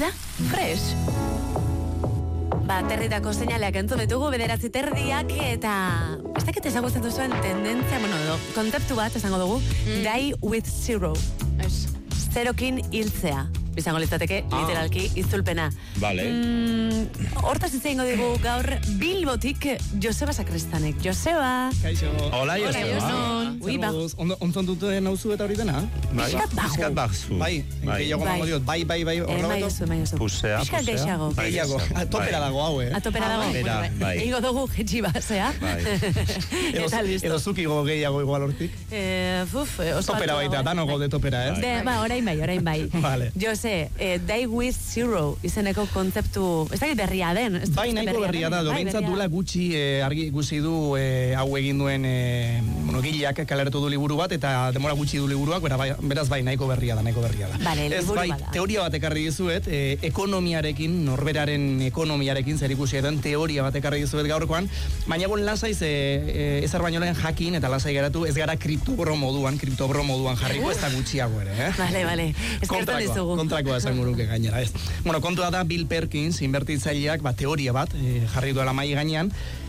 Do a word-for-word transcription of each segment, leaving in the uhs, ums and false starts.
da fresh. Ba, territako seinaleak entzun ditugu, bederatzi terdiak, eta ez dakit ezagutzen duzuen tendentzia, bueno, do, kontzeptu bat esango dugu, mm. die with zero. Es. Zerokin hiltzea. Bizango litzateke, ah. literalki, itzulpena. Vale. Mm, hortaz izango digu gaur Bilbotik Joseba Sakristanek. Joseba! Kaixo. Hola, Joseba. Ui, ba. Ontzon dute nauzu eta hori dena? Piskat bajo. Piskat bajo. Bai, gehiago mango diot, bai, bai, bai, horrela beto. Maiozu, maiozu. Pusea, Piskat pusea. gehiago. Gehiago, atopera dago hau, eh? Atopera dago. Atopera, bai. Ego dugu jetxi basea. Bai. Eta listo. Edo zuki go gehiago igual hortik. Eh, uf, oso topera baita, dano gode topera, eh? De, ba, orain bai, orain bai. Vale. Jose, eh, die with zero izeneko kontzeptu, ez dakit berria den. Ez bai, nahiko berria da, dogintzat duela gutxi eh, argi ikusi du eh, hau egin duen eh, bueno, gileak kaleratu du liburu bat, eta demora gutxi du liburuak, bera, bai, beraz bai, nahiko berria da, nahiko berria da. Vale, ez bai, bada. Teoria bat ekarri dizuet, eh, ekonomiarekin, norberaren ekonomiarekin, zer ikusi edo teoria bat ekarri dizuet gaurkoan, baina bon lasaiz eh, eh, ezer baino lehen jakin, eta lasai geratu, ez gara kriptobro moduan, kriptobro moduan jarriko, ez da gutxiago ere, eh? Vale, vale, eskertan dizugu. Kontrakoa esan guruke gainera, ez. Bueno, kontua da Bill Perkins, inbertitzaileak, ba, teoria bat, e, jarri duela mai gainean,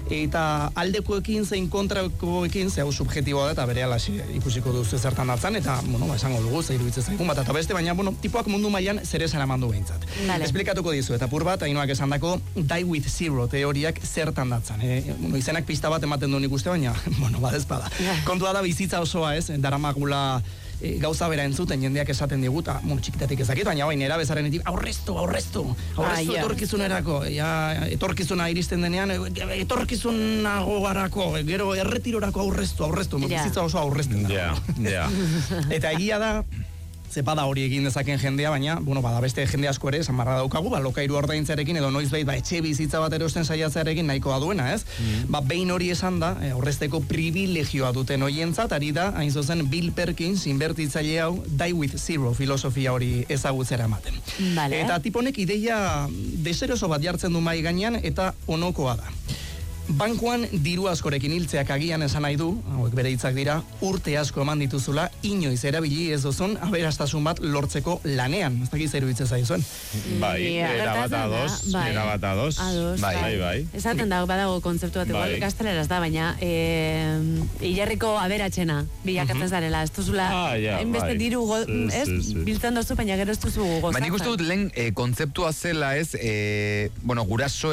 eta aldekoekin zein kontrakoekin, ze hau subjetiboa da, eta bere alaxi ikusiko duzu zertan datzan, eta, bueno, ba, esango dugu, ze iruditzen zaigun bat, eta beste, baina, bueno, tipoak mundu mailan zer esan emandu behintzat. Vale. Esplikatuko dizu, eta pur bat, Ainoak esandako die with zero teoriak zertan datzan. E, bueno, izenak pista bat ematen duen ikuste, baina, bueno, badezpada. Kontua da bizitza osoa ez, daramagula E, gauza bera entzuten jendeak esaten digute, bueno, txikitatik ezakit, baina baina nera bezaren etik, aurreztu, aurreztu, aurreztu ah, etorkizunerako, ja, etorkizuna iristen denean, etorkizunago garako, gero erretirorako aurreztu, aurreztu, yeah. Bizitza oso aurrezten da. Yeah, yeah. Eta egia da, ze bada hori egin dezaken jendea, baina, bueno, bada beste jende asko ere, samarra daukagu, ba, lokairu ordaintzarekin, edo noizbait, ba, etxe bizitza bat erosten saiatzearekin nahikoa duena, ez? Mm. Ba, behin hori esan da, e, horrezteko privilegioa duten hoientzat, ari da, hain zuzen, Bill Perkins, inbertitzaile hau, die with zero filosofia hori ezagutzera ematen. Vale. Eta tiponek ideia deseroso bat jartzen du mai gainean, eta onokoa da. Bankuan diru askorekin hiltzeak agian esan nahi du, hauek bere hitzak dira, urte asko eman dituzula, inoiz erabili ez duzun aberastasun bat lortzeko lanean. Ez dakit zer iruditzen zaizuen. Bai, erabat ados, erabat ados. Bai, bai, bai. Esaten dago, badago kontzeptu bat, igual, gazteleraz da, baina eh, hilerriko aberatxena bilakatzen zarela, ez duzula, hainbeste diru, ez, biltzen duzu, baina gero ez duzu gozak. Baina ikustu dut lehen kontzeptua zela ez, bueno, guraso